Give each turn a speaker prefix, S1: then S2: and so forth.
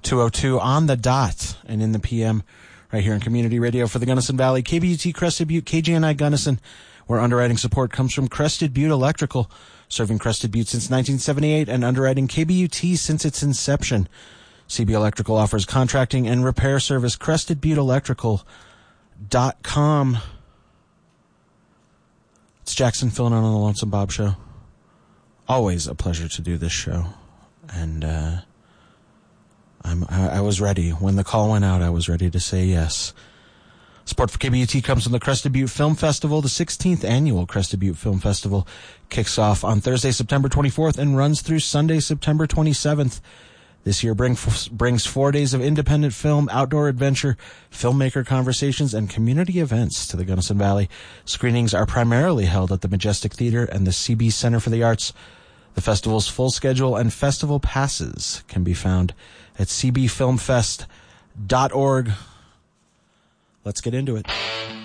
S1: 2:02 on the dot and in the PM right here in Community Radio for the Gunnison Valley. KBUT Crested Butte, KGNI Gunnison, where underwriting support comes from Crested Butte Electrical, serving Crested Butte since 1978 and underwriting KBUT since its inception. CB Electrical offers contracting and repair service. CrestedButteElectrical.com. It's Jackson filling in on the Lonesome Bob Show. Always a pleasure to do this show. And I was ready. When the call went out, I was ready to say yes. Support for KBUT comes from the Crested Butte Film Festival. The 16th annual Crested Butte Film Festival kicks off on Thursday, September 24th and runs through Sunday, September 27th. This year brings 4 days of independent film, outdoor adventure, filmmaker conversations, and community events to the Gunnison Valley. Screenings are primarily held at the Majestic Theater and the CB Center for the Arts. The festival's full schedule and festival passes can be found at cbfilmfest.org. Let's get into it.